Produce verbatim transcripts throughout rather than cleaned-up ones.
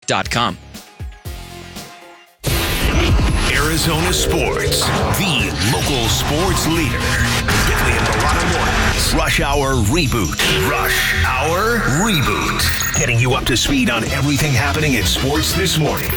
dot com. Arizona Sports, the local sports leader. Billy and Milano Mornings. Rush Hour Reboot. Rush Hour Reboot. Getting you up to speed on everything happening in sports this morning.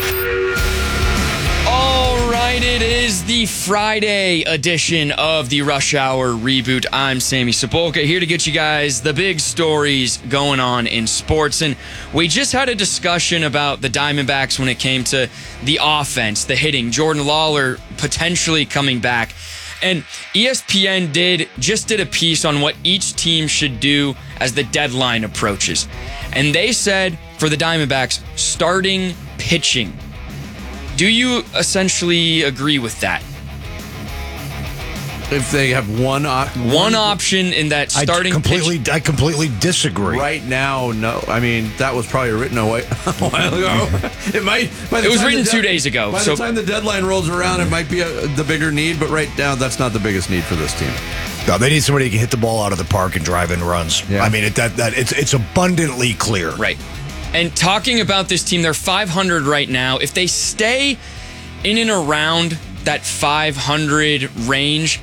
All right, it is the Friday edition of the Rush Hour Reboot. I'm Sammy Sepulka, here to get you guys the big stories going on in sports. And we just had a discussion about the Diamondbacks when it came to the offense, the hitting, Jordan Lawlar potentially coming back. And E S P N did just did a piece on what each team should do as the deadline approaches. And they said for the Diamondbacks, starting pitching. Do you essentially agree with that? If they have one op- one option in that starting I completely, pitch- I completely disagree. Right now, no. I mean, that was probably written a, way, a while ago. It might. By the It was time written the two days ago, By so- the time the deadline rolls around, it might be a, the bigger need. But right now, that's not the biggest need for this team. No, they need somebody who can hit the ball out of the park and drive in runs. Yeah. I mean, it, that that it's it's abundantly clear. Right. And talking about this team, they're five hundred right now. If they stay in and around that five hundred range,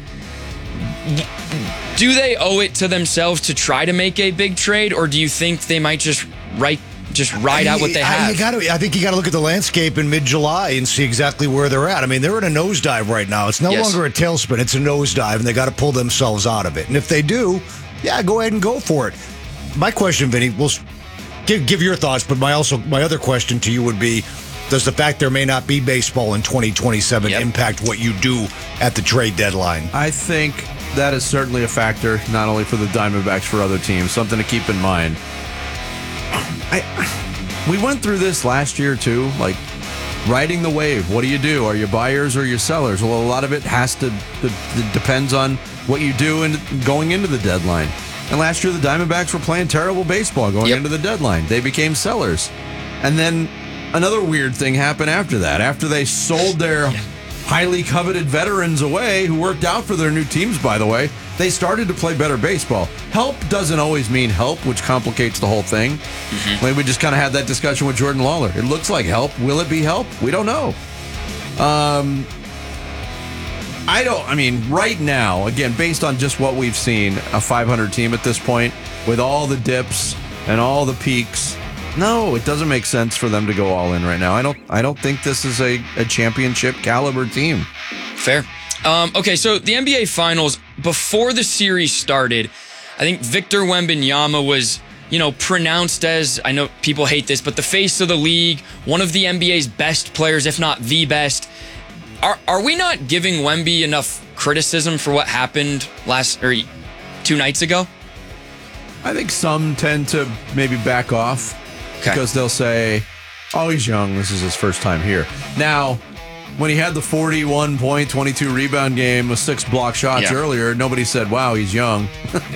do they owe it to themselves to try to make a big trade, or do you think they might just right just ride out what they I, have? you gotta, I think you got to look at the landscape in mid-July and see exactly where they're at. I mean, they're in a nosedive right now. It's no Yes. longer a tailspin. It's a nosedive, and they got to pull themselves out of it. And if they do, yeah, go ahead and go for it. My question, Vinny, we'll give, give your thoughts, but my also my other question to you would be, does the fact there may not be baseball in twenty twenty-seven Yep. impact what you do at the trade deadline? I think that is certainly a factor, not only for the Diamondbacks, for other teams. Something to keep in mind. I we went through this last year too, like riding the wave. What do you do? Are you buyers or you sellers? Well, a lot of it has to it depends on what you do and going into the deadline. And last year the Diamondbacks were playing terrible baseball going Yep. into the deadline. They became sellers. And then another weird thing happened after that. After they sold their highly coveted veterans away, who worked out for their new teams, by the way, they started to play better baseball. Help doesn't always mean help, which complicates the whole thing. Mm-hmm. Like we just kind of had that discussion with Jordan Lawlar. It looks like help. Will it be help? We don't know. Um, I don't, I mean, right now, again, based on just what we've seen, a five hundred team at this point, with all the dips and all the peaks, no, it doesn't make sense for them to go all in right now. I don't I don't think this is a, a championship caliber team. Fair. Um, okay, so the N B A Finals, before the series started, I think Victor Wembanyama was, you know, pronounced as, I know people hate this, but the face of the league, one of the N B A's best players, if not the best. Are are we not giving Wemby enough criticism for what happened last or two nights ago? I think some tend to maybe back off Okay. because they'll say, oh, he's young. This is his first time here. Now, when he had the forty-one point, twenty-two rebound game with six block shots Yeah. earlier, nobody said, wow, he's young.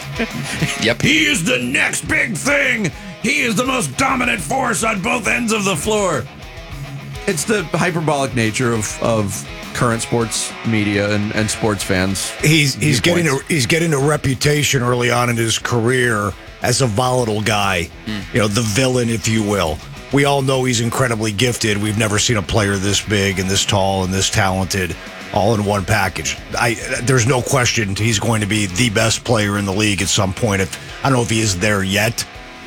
Yep. He is the next big thing. He is the most dominant force on both ends of the floor. It's the hyperbolic nature of, of current sports media and, and sports fans. He's he's getting a viewpoints. he's getting a reputation early on in his career as a volatile guy, you know, the villain, if you will. We all know he's incredibly gifted. We've never seen a player this big and this tall and this talented, all in one package. I there's no question he's going to be the best player in the league at some point. If I don't know if he is there yet,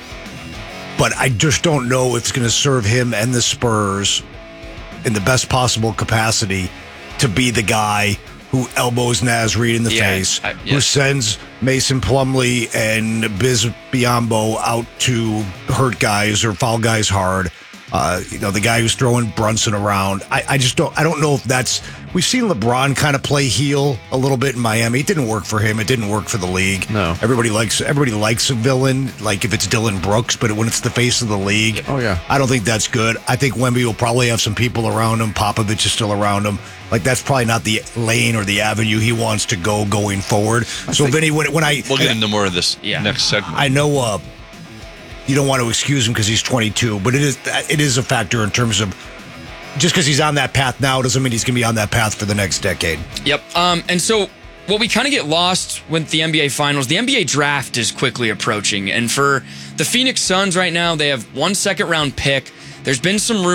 but I just don't know if it's going to serve him and the Spurs in the best possible capacity to be the guy who elbows Naz Reid in the Yeah, face, I- who yes. sends Mason Plumlee and Biz Biombo out to hurt guys or foul guys hard. Uh, you know, the guy who's throwing Brunson around. I, I just don't. I don't know if that's. We've seen LeBron kind of play heel a little bit in Miami. It didn't work for him. It didn't work for the league. No. Everybody likes. Everybody likes a villain. Like if it's Dylan Brooks, but when it's the face of the league, Oh, yeah. I don't think that's good. I think Wemby will probably have some people around him. Popovich is still around him. Like that's probably not the lane or the avenue he wants to go going forward. So Vinny, when when I We'll get into more of this Yeah. next segment. I know uh, you don't want to excuse him because he's twenty-two, but it is it is a factor in terms of just because he's on that path now doesn't mean he's going to be on that path for the next decade. Yep. Um, and so what we kind of get lost with the N B A Finals, the N B A draft is quickly approaching. And for the Phoenix Suns right now, they have one second round pick. There's been some rumors